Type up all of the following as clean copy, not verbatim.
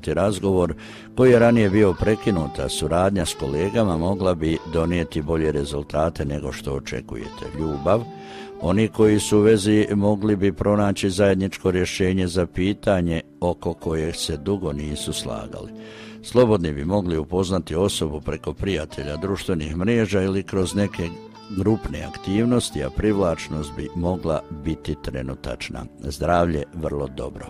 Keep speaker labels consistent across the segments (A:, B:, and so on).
A: pokrenuti razgovor koji je ranije bio prekinut, a suradnja s kolegama mogla bi donijeti bolje rezultate nego što očekujete. Ljubav. Oni koji su u vezi mogli bi pronaći zajedničko rješenje za pitanje oko kojeg se dugo nisu slagali. Slobodni bi mogli upoznati osobu preko prijatelja, društvenih mreža ili kroz neke grupne aktivnosti, a privlačnost bi mogla biti trenutačna. Zdravlje vrlo dobro.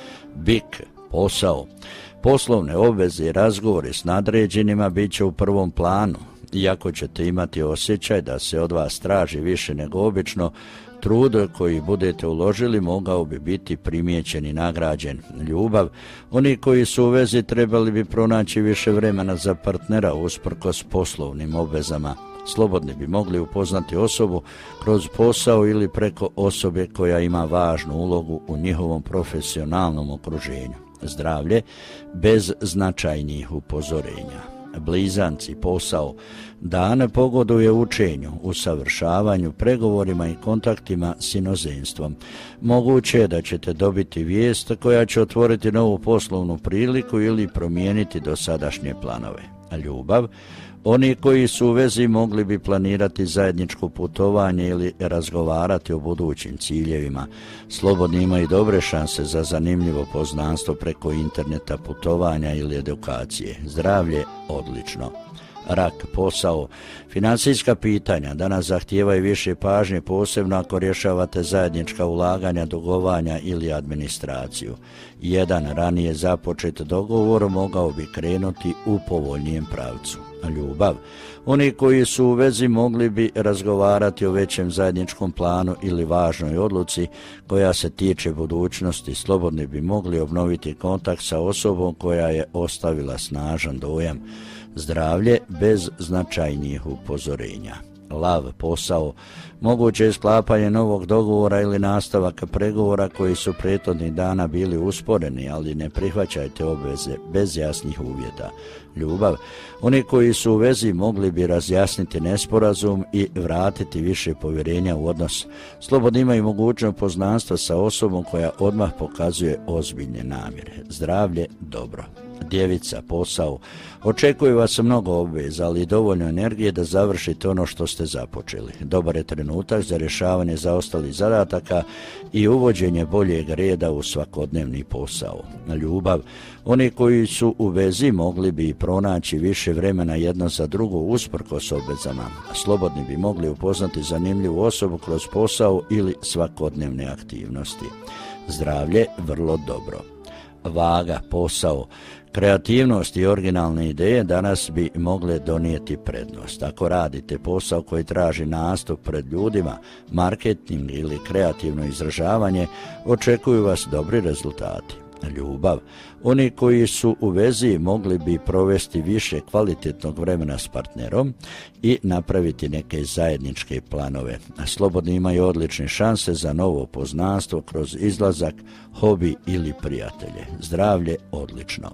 A: Bik, posao. Poslovne obveze i razgovori s nadređenima bit će u prvom planu. Iako ćete imati osjećaj da se od vas traži više nego obično, trud koji budete uložili mogao bi biti primijećen i nagrađen. Ljubav. Oni koji su u vezi trebali bi pronaći više vremena za partnera usprkos poslovnim obvezama. Slobodni bi mogli upoznati osobu kroz posao ili preko osobe koja ima važnu ulogu u njihovom profesionalnom okruženju. Zdravlje bez značajnijih upozorenja. Blizanci, posao. Dan pogoduje učenju, usavršavanju, pregovorima i kontaktima s inozemstvom. Moguće je da ćete dobiti vijest koja će otvoriti novu poslovnu priliku ili promijeniti dosadašnje planove. Ljubav. Oni koji su u vezi mogli bi planirati zajedničko putovanje ili razgovarati o budućim ciljevima. Slobodni imaju dobre šanse za zanimljivo poznanstvo preko interneta, putovanja ili edukacije. Zdravlje odlično. Rak, posao. Financijska pitanja danas zahtijevaju više pažnje, posebno ako rješavate zajednička ulaganja, dugovanja ili administraciju. Jedan ranije započet dogovor mogao bi krenuti u povoljnijem pravcu. Ljubav. Oni koji su u vezi mogli bi razgovarati o većem zajedničkom planu ili važnoj odluci koja se tiče budućnosti. Slobodni bi mogli obnoviti kontakt sa osobom koja je ostavila snažan dojam. Zdravlje bez značajnijih upozorenja. Lav, posao. Moguće je sklapanje novog dogovora ili nastavak pregovora koji su prethodnih dana bili usporeni, ali ne prihvaćajte obveze bez jasnih uvjeta. Ljubav. Oni koji su u vezi mogli bi razjasniti nesporazum i vratiti više povjerenja u odnos. Slobodni imaju mogućnost poznanstva sa osobom koja odmah pokazuje ozbiljne namjere. Zdravlje dobro. Djevica, posao. Očekuje vas mnogo obveza, ali i dovoljno energije da završite ono što ste započeli. Dobar je trenutak za rješavanje zaostalih zadataka i uvođenje boljeg reda u svakodnevni posao. Ljubav. Oni koji su u vezi mogli bi pronaći više vremena jedno za drugo usprkos obvezama. Slobodni bi mogli upoznati zanimljivu osobu kroz posao ili svakodnevne aktivnosti. Zdravlje vrlo dobro. Vaga, posao. Kreativnost i originalne ideje danas bi mogle donijeti prednost. Ako radite posao koji traži nastup pred ljudima, marketing ili kreativno izražavanje, očekuju vas dobri rezultati. Ljubav. Oni koji su u vezi mogli bi provesti više kvalitetnog vremena s partnerom i napraviti neke zajedničke planove. Slobodni imaju odlične šanse za novo poznanstvo kroz izlazak, hobi ili prijatelje. Zdravlje odlično.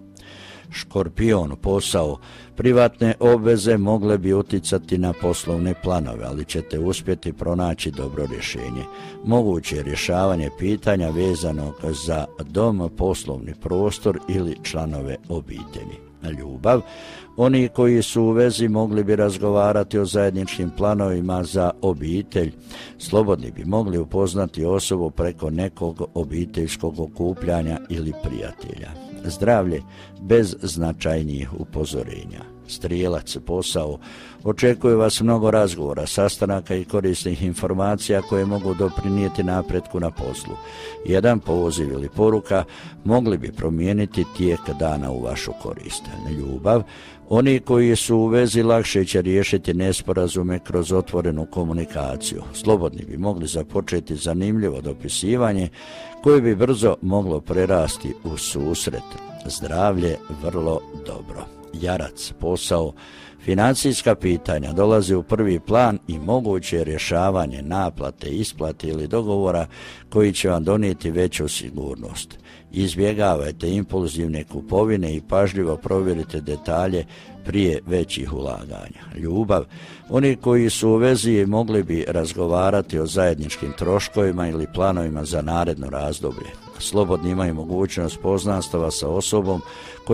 A: Škorpion, posao. Privatne obveze mogle bi uticati na poslovne planove, ali ćete uspjeti pronaći dobro rješenje. Moguće je rješavanje pitanja vezanog za dom, poslovni prostor ili članove obitelji. Ljubav. Oni koji su u vezi mogli bi razgovarati o zajedničkim planovima za obitelj. Slobodni bi mogli upoznati osobu preko nekog obiteljskog okupljanja ili prijatelja. Zdravlje bez značajnijih upozorenja. Strijelac, posao. Očekuje vas mnogo razgovora, sastanaka i korisnih informacija koje mogu doprinijeti napretku na poslu. Jedan poziv ili poruka mogli bi promijeniti tijek dana u vašu korist. Ljubav. Oni koji su u vezi lakše će riješiti nesporazume kroz otvorenu komunikaciju. Slobodni bi mogli započeti zanimljivo dopisivanje koje bi brzo moglo prerasti u susret. Zdravlje vrlo dobro. Jarac, posao. Financijska pitanja dolaze u prvi plan i moguće rješavanje naplate, isplate ili dogovora koji će vam donijeti veću sigurnost. Izbjegavajte impulzivne kupovine i pažljivo provjerite detalje prije većih ulaganja. Ljubav. Oni koji su u vezi mogli bi razgovarati o zajedničkim troškovima ili planovima za naredno razdoblje. Slobodni imaju mogućnost poznanstava sa osobom